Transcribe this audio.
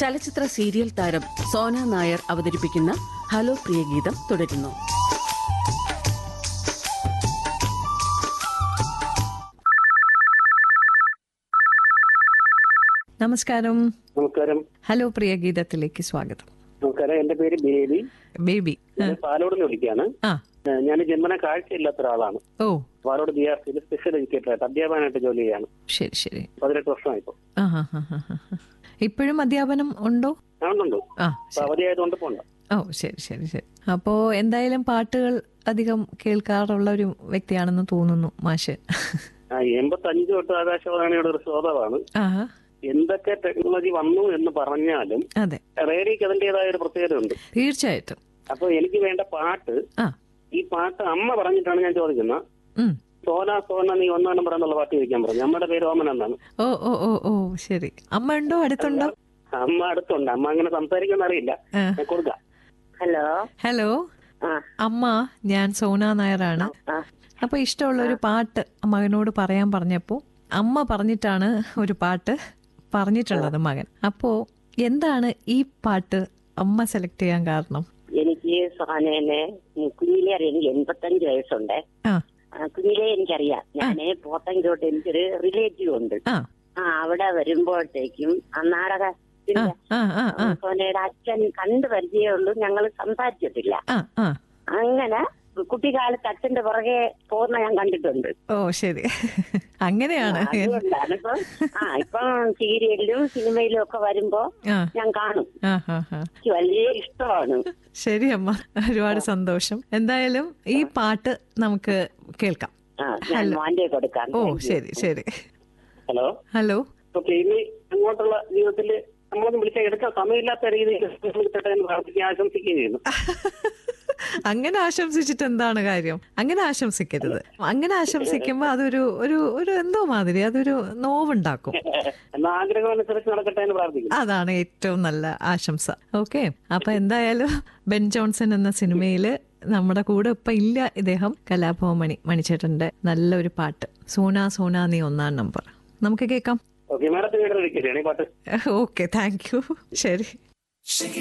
ചലച്ചിത്ര സീരിയൽ താരം സോന നായർ അവതരിപ്പിക്കുന്ന ഹലോ പ്രിയഗീതം തുടരുന്നു. നമസ്കാരം. നമസ്കാരം. ഹലോ പ്രിയഗീതത്തിലേക്ക് സ്വാഗതം. നമസ്കാരം. എന്റെ പേര് ബേബി. ബേബി പാലോട് നിന്ന് വിളിക്കുകയാണ്. ഞാൻ ജന്മന കാഴ്ചയില്ലാത്ത ഒരാളാണ്. ഓ, പാലോട് BRCയിൽ സ്പെഷ്യൽ എഡ്യൂക്കേറ്ററായിട്ട് അധ്യാപകനായിട്ട് ജോലി ചെയ്യാണ്. ശരി ശരി. 18 വർഷമായിപ്പോ. ഇപ്പോഴും അധ്യാപനം ഉണ്ടോ? ഉണ്ടോ? അവധിയായതുകൊണ്ട് പോണ്ട. ഓ, ശരി ശരി ശരി. അപ്പോ എന്തായാലും പാട്ടുകൾ അധികം കേൾക്കാറുള്ള ഒരു വ്യക്തിയാണെന്ന് തോന്നുന്നു മാഷ്. 85 തൊട്ട് ആകാശവാണിയുടെ ഒരു ശ്രോതാവാണ്. എന്തൊക്കെ ടെക്നോളജി വന്നു എന്ന് പറഞ്ഞാലും അതെ, റേഡിയോക്ക് അതിന്റേതായ ഒരു പ്രത്യേകത ഉണ്ട്. തീർച്ചയായിട്ടും. അപ്പൊ എനിക്ക് വേണ്ട പാട്ട്, ഈ പാട്ട് അമ്മ പറഞ്ഞിട്ടാണ് ഞാൻ ചോദിക്കുന്നത്. സോന സോന നീ ഒന്നാം നമ്പർ എന്നുള്ള പാട്ട് ചോദിക്കാൻ പറഞ്ഞു. അമ്മയുടെ പേര് ഓമന എന്നാണ്. ഓ ഓ ഓ ഓ, ശരി. അമ്മ ഉണ്ടോ, അടുത്തുണ്ടോ? അമ്മ അടുത്തുണ്ട്. അമ്മ അങ്ങനെ സംസാരിക്കുന്ന അറിയില്ല. കൊടുക്കാം. ഹലോ. ഹലോ അമ്മ, ഞാൻ സോന നായരാണ്. അപ്പൊ ഇഷ്ടമുള്ള ഒരു പാട്ട് മകനോട് പറയാൻ പറഞ്ഞപ്പോ അമ്മ പറഞ്ഞിട്ടാണ് ഒരു പാട്ട് പറഞ്ഞിട്ടുള്ളത് മകൻ. അപ്പോ എന്താണ് ഈ പാട്ട് അമ്മ സെലക്ട് ചെയ്യാൻ കാരണം? എനിക്ക് സോനേനെ കുഞ്ഞിലെ അറിയാം. എനിക്ക് 85 വയസ്സുണ്ട്. കുഞ്ഞിലെ എനിക്കറിയാം. ഞാന് പോത്തങ്കോട്ട് എനിക്കൊരു റിലേറ്റീവ് ഉണ്ട്. അവിടെ വരുമ്പോഴത്തേക്കും ആ നാടകത്തിന്റെ സോനയുടെ അച്ഛൻ കണ്ടു പരിചയമുള്ളൂ. ഞങ്ങൾ സംസാരിച്ചിട്ടില്ല. അങ്ങനെ കുട്ടിക്കാലത്ത് അച്ഛന്റെ പുറകെ പോകുന്ന ഞാൻ കണ്ടിട്ടുണ്ട്. ഓ, ശരി. അങ്ങനെയാണ്. അതുകൊണ്ടാണ് ഇപ്പം സീരിയലിലും സിനിമയിലും ഒക്കെ വരുമ്പോ ഞാൻ കാണും. എനിക്ക് വലിയ ഇഷ്ടമാണ്. ശരി അമ്മ, ഒരുപാട് സന്തോഷം. എന്തായാലും ഈ പാട്ട് നമുക്ക് കേൾക്കാം. ഞാൻ മോന്റെ കൊടുക്കാം. ഓ, ശരി ശരി. ഹലോ. ഹലോ. ഇനി അങ്ങോട്ടുള്ള ജീവിതത്തില് നമ്മളൊന്നും വിളിച്ചാൽ എടുക്കാൻ സമയമില്ലാത്ത രീതിയിൽ ആശംസിക്കുകയും ചെയ്യുന്നു. അങ്ങനെ ആശംസിച്ചിട്ട് എന്താണ് കാര്യം? അങ്ങനെ ആശംസിക്കരുത്. അങ്ങനെ ആശംസിക്കുമ്പോ അതൊരു ഒരു ഒരു എന്തോ മാതിരി അതൊരു നോവുണ്ടാക്കും. ആഗ്രഹം അനുസരിച്ച് നടക്കട്ടെ എന്ന് പ്രാർത്ഥിക്കുന്നു. അതാണ് ഏറ്റവും നല്ല ആശംസ. ഓക്കെ. അപ്പൊ എന്തായാലും ബെൻ ജോൺസൺ എന്ന സിനിമയില് നമ്മുടെ കൂടെ ഇപ്പൊ ഇല്ല ഇദ്ദേഹം. കലാഭവൻ മണിച്ചേട്ടന്റെ നല്ലൊരു പാട്ട് സോന സോന നീ ഒന്നാം നമ്പർ നമുക്ക് കേൾക്കാം. ഓക്കെ, മാഡത്തിന് പാട്ട്. Okay, thank you. ശരി.